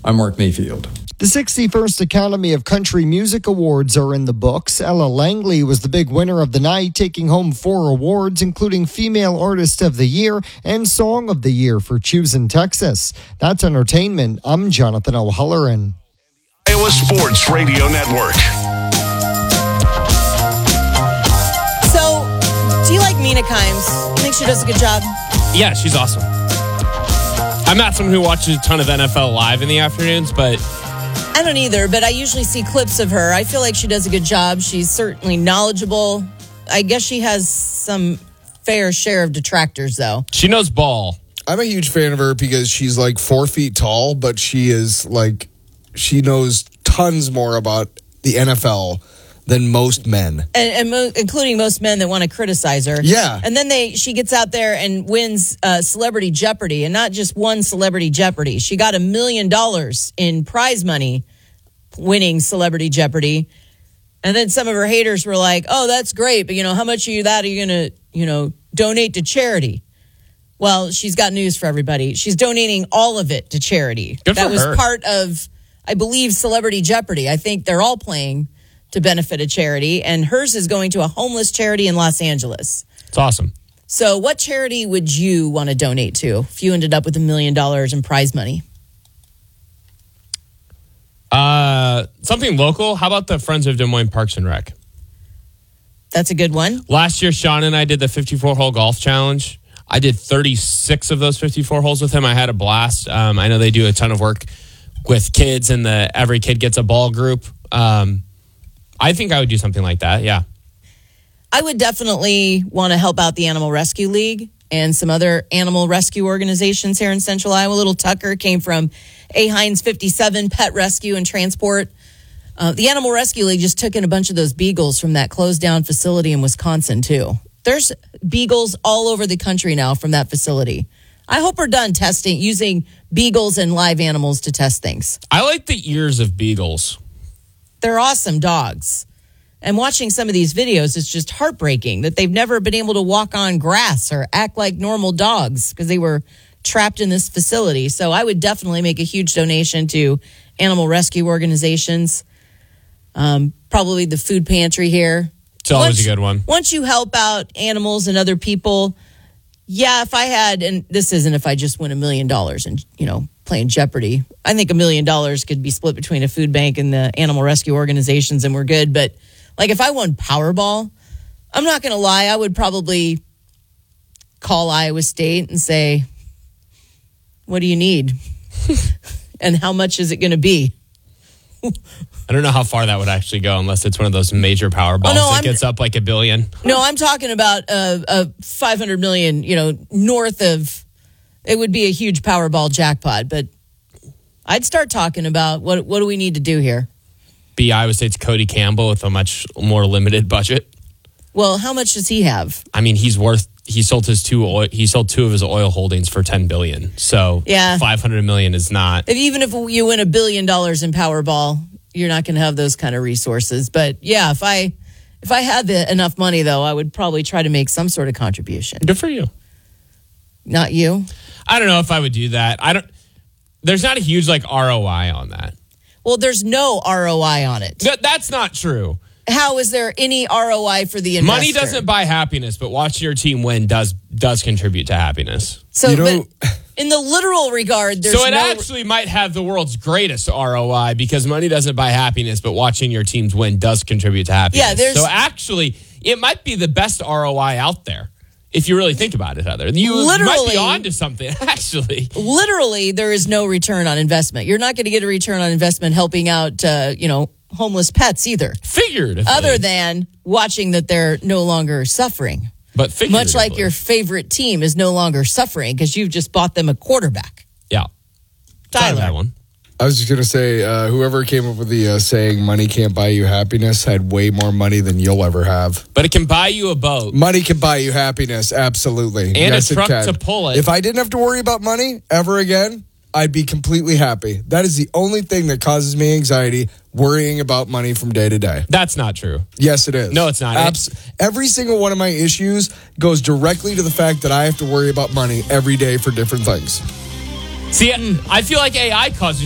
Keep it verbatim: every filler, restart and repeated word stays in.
I'm Mark Mayfield. The sixty-first Academy of Country Music Awards are in the books. Ella Langley was the big winner of the night, taking home four awards, including Female Artist of the Year and Song of the Year for Choosing Texas. That's entertainment. I'm Jonathan O'Halloran. Iowa Sports Radio Network. So, do you like Mina Kimes? You think she does a good job? Yeah, she's awesome. I'm not someone who watches a ton of N F L live in the afternoons, but I don't either, but I usually see clips of her. I feel like she does a good job. She's certainly knowledgeable. I guess she has some fair share of detractors, though. She knows ball. I'm a huge fan of her because she's like four feet tall, but she is like, she knows tons more about the N F L than most men. And, and mo- including most men that want to criticize her. Yeah. And then they she gets out there and wins uh, Celebrity Jeopardy, and not just one Celebrity Jeopardy. She got a million dollars in prize money winning Celebrity Jeopardy. And then some of her haters were like, oh, that's great, but, you know, how much of you that are you going to, you know, donate to charity? Well, she's got news for everybody. She's donating all of it to charity. Good that for was her. part of, I believe, Celebrity Jeopardy. I think they're all playing to benefit a charity, and hers is going to a homeless charity in Los Angeles. It's awesome. So what charity would you want to donate to if you ended up with a million dollars in prize money? Uh, something local. How about the Friends of Des Moines Parks and Rec? That's a good one. Last year, Sean and I did the fifty-four hole golf challenge. I did thirty-six of those fifty-four holes with him. I had a blast. Um, I know they do a ton of work with kids, and the Every Kid Gets a Ball group. Um, I think I would do something like that, yeah. I would definitely want to help out the Animal Rescue League and some other animal rescue organizations here in Central Iowa. Little Tucker came from A. Hines fifty-seven Pet Rescue and Transport. Uh, the Animal Rescue League just took in a bunch of those beagles from that closed down facility in Wisconsin, too. There's beagles all over the country now from that facility. I hope we're done testing, using beagles and live animals to test things. I like the ears of beagles. They're awesome dogs. And watching some of these videos, it's just heartbreaking that they've never been able to walk on grass or act like normal dogs because they were trapped in this facility. So I would definitely make a huge donation to animal rescue organizations. Um, probably the food pantry here. It's always once, a good one. Once you help out animals and other people, yeah, if I had, and this isn't if I just win a million dollars and, you know, playing Jeopardy. I think a million dollars could be split between a food bank and the animal rescue organizations and we're good. But like if I won Powerball, I'm not going to lie. I would probably call Iowa State and say, what do you need? And how much is it going to be? I don't know how far that would actually go unless it's one of those major Powerballs Oh, no, that I'm- gets up like a billion. No, I'm talking about a, a five hundred million, you know, north of, it would be a huge Powerball jackpot. But I'd start talking about what what do we need to do here? Be Iowa State's Cody Campbell with a much more limited budget. Well, how much does he have? I mean, he's worth. He sold his two. Oil, he sold two of his oil holdings for ten billion. So Yeah. five hundred million is not. If, even if you win a billion dollars in Powerball, you're not going to have those kind of resources. But yeah, if I if I had the, enough money, though, I would probably try to make some sort of contribution. Good for you. Not you. I don't know if I would do that. I don't. There's not a huge like R O I on that. Well, there's no R O I on it. Th- that's not true. How is there any R O I for the investor? Money doesn't buy happiness, but watching your team win does does contribute to happiness. So, You know- but in the literal regard, there's So it no. actually might have the world's greatest R O I because money doesn't buy happiness, but watching your teams win does contribute to happiness. Yeah, there's- so actually, it might be the best R O I out there if you really think about it, Heather. You might Literally- be onto something, actually. Literally, there is no return on investment. You're not going to get a return on investment helping out, uh, you know, homeless pets either. Figuratively. Other than watching that they're no longer suffering. but figuratively. Much like your favorite team is no longer suffering because you've just bought them a quarterback. Yeah. Thought of Tyler. that one. I was just going to say, uh, whoever came up with the uh, saying, money can't buy you happiness, had way more money than you'll ever have. But it can buy you a boat. Money can buy you happiness, absolutely. And yes, a it truck can. to pull it. If I didn't have to worry about money ever again, I'd be completely happy. That is the only thing that causes me anxiety, worrying about money from day to day. That's not true. Yes, it is. No, it's not. Abs- every single one of my issues goes directly to the fact that I have to worry about money every day for different things. See, I feel like A I causes